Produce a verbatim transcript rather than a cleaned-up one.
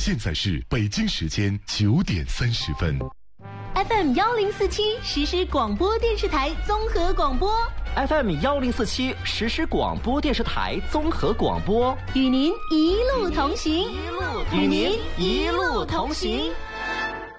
现在是北京时间九点三十分。 F M 幺零四七实时广播电视台综合广播 ，F M 幺零四七实时广播电视台综合广播， 与您一路同行， 与您一路同行。